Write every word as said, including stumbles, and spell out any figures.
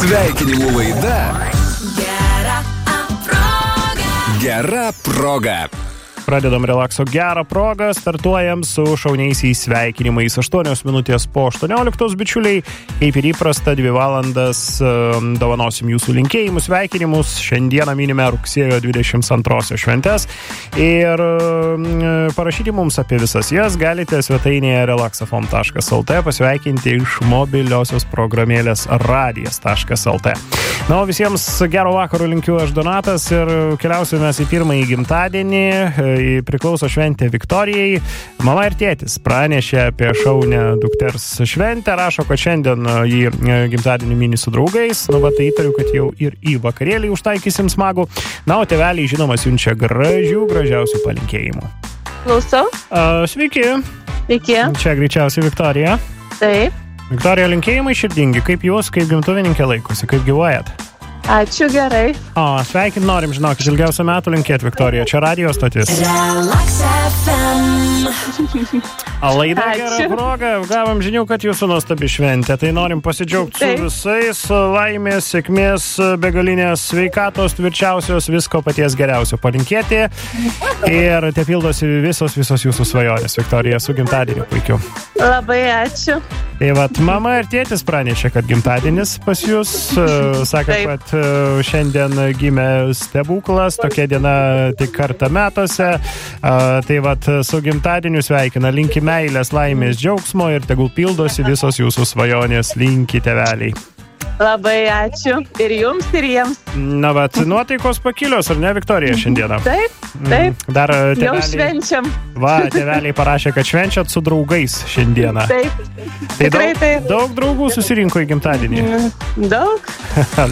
Sveikinimų laida Gera proga. Gera proga. Pradedam relakso gerą progą, startuojam su šauniaisiais sveikinimais. aštuonios minutės po aštuonioliktos, bičiuliai, kaip ir įprasta, dvi valandas um, dovanosim jūsų linkėjimus, sveikinimus. Šiandieną minime rugsėjo dvidešimt antrosios šventes ir um, parašyti mums apie visas jas galite svetainėje relaxafon taškas lt, pasveikinti iš mobiliosios programėlės radijas taškas lt. Na, o visiems gero vakaro linkiu aš, Donatas, ir keliausime mes į pirmąjį gimtadienį. Priklauso šventė Viktorijai. Mama ir tėtis pranešė apie šaunę dukters šventę, rašo, kad šiandien jį gimtadienį mini su draugais. Nu, va, tai įtariu, kad jau ir į vakarėlį užtaikysim smagų. Na, o tėveliai, žinoma, siunčia gražių, gražiausių palinkėjimų. Klausau. Uh, sveiki. Sveiki. Čia greičiausiai Viktorija. Taip. Viktorija, linkėjimai širdingi. Kaip jūs, kaip gimtuvininkė laikosi, kaip gyvuojat? Ačiū, gerai. O, sveikint norim, žinokit, ilgiausią metų linkėt, Viktorija. Čia radijos stotis. Relax F M. Laida Gera proga. Gavom žinių, kad jūsų nuostabi šventė. Tai norim pasidžiaugti su visais. Laimės, sėkmės, begalinės sveikatos, tvirčiausios, visko paties geriausio palinkėti. Ir te pildosi visos, visos jūsų svajonės, Viktorija, su gimtadieniu puikiu. Labai ačiū. Tai vat, mama ir tėtis pranešė, kad gimtadienis pas jūs. Sako, kad šiandien gimė stebuklas, tokia diena tik kartą metuose. Tai vat, su gimtadieniu sveikina, linki meilės, laimės, džiaugsmo ir tegul pildosi visos jūsų svajonės, linki tėveliai. Labai ačiū ir jums, ir jiems. Na, vat, nuotaikos pakilios, ar ne, Viktorija, šiandieną? Taip, taip. Dar tėveliai, jau švenčiam. Va, tėveliai parašė, kad švenčiat su draugais šiandieną. Taip. Tai Tikrai daug, taip. daug draugų susirinko į gimtadienį. Daug.